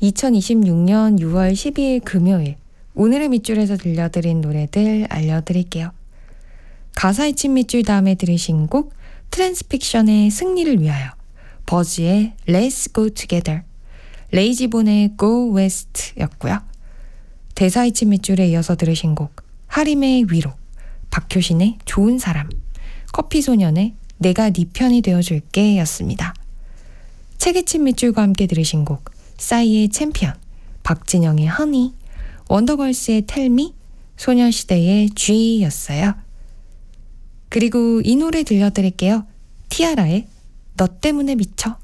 2026년 6월 12일 금요일 오늘의 밑줄에서 들려드린 노래들 알려드릴게요. 가사의 친 밑줄 다음에 들으신 곡 트랜스픽션의 승리를 위하여, 버즈의 Let's Go Together, 레이지본의 Go West 였고요. 대사의 친 밑줄에 이어서 들으신 곡 하림의 위로, 박효신의 좋은 사람, 커피소년의 내가 네 편이 되어줄게 였습니다. 책의 친 밑줄과 함께 들으신 곡 싸이의 챔피언, 박진영의 허니, 원더걸스의 텔미, 소녀시대의 G 였어요. 그리고 이 노래 들려드릴게요. 티아라의 너 때문에 미쳐.